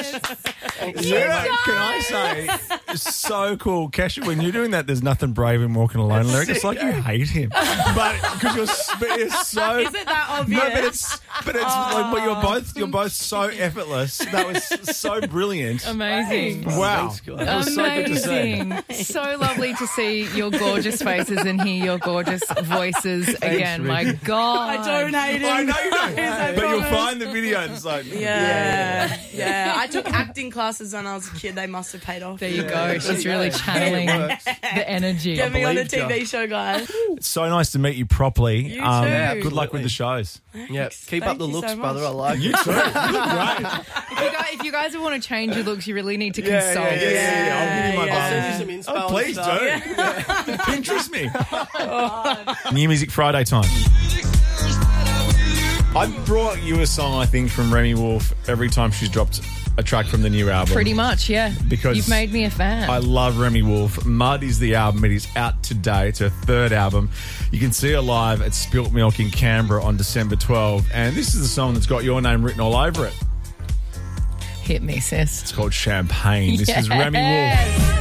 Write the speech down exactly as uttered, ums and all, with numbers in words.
Yeah, can I say, it's so cool. Kesha, when you're doing that, there's nothing brave in walking alone lyric. It's like you hate him. But because you're, but you're so... Is it that obvious? No, but it's, but it's like, but you're both, you're both so effortless. That was so brilliant. Amazing. Wow. Thanks, guys. That was so good to see. Amazing. So lovely to see your gorgeous faces and hear your gorgeous voices again. My God. I don't hate him. I know you don't, I but you'll promise. find the video. It's like, Yeah, yeah. I took acting classes when I was a kid. They must have paid off. There you go. She's really channeling the energy. Get me on a believe T V ya. show, guys. it's so nice to meet you properly. You Um, too. Good luck with the shows. Yeah, keep Thank up the you so looks, much. brother. I like You it. too. You look great. If you, guys, if you guys want to change your looks, you really need to Yeah, consult. yeah, yeah, yeah, yeah. I'll give you my Yeah, I'll buzzer. send you some inspo Oh, and please stuff. do. Pinterest me. New Music Friday time. I brought you a song, I think, from Remy Wolf every time she's dropped a track from the new album. Pretty much, yeah. Because you've made me a fan. I love Remy Wolf. Mud is the album. It is out today. It's her third album. You can see her live at Spilt Milk in Canberra on December twelfth. And this is the song that's got your name written all over it. Hit me, sis. It's called Champagne. This is Remy Wolf. Yes.